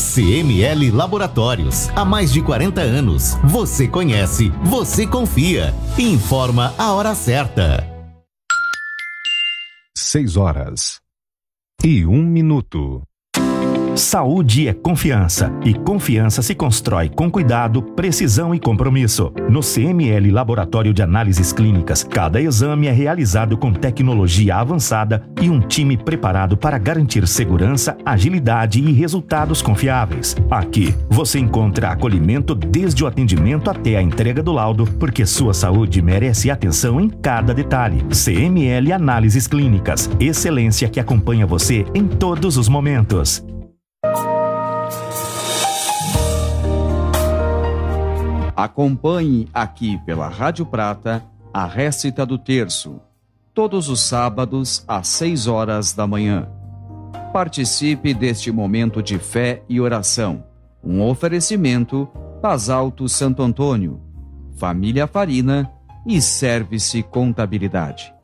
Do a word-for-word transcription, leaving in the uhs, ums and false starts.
C M L Laboratórios, há mais de quarenta anos. Você conhece, você confia. Informa a hora certa. Seis horas e um minuto. Saúde é confiança, e confiança se constrói com cuidado, precisão e compromisso. No C M L Laboratório de Análises Clínicas, cada exame é realizado com tecnologia avançada e um time preparado para garantir segurança, agilidade e resultados confiáveis. Aqui, você encontra acolhimento desde o atendimento até a entrega do laudo, porque sua saúde merece atenção em cada detalhe. C M L Análises Clínicas, excelência que acompanha você em todos os momentos. Acompanhe aqui pela Rádio Prata a récita do terço, todos os sábados às seis horas da manhã. Participe deste momento de fé e oração. Um oferecimento Basalto Santo Antônio, Família Farina e Service Contabilidade.